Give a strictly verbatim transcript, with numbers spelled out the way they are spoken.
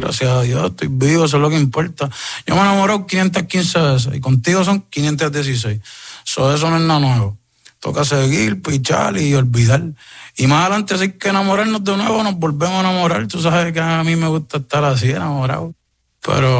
gracias a Dios, estoy vivo, eso es lo que importa. Yo me he enamorado quinientas quince veces y contigo son quinientas dieciséis. So, eso no es nada nuevo. Toca seguir, pichar y olvidar. Y más adelante, si hay que enamorarnos de nuevo, nos volvemos a enamorar. Tú sabes que a mí me gusta estar así, enamorado. Pero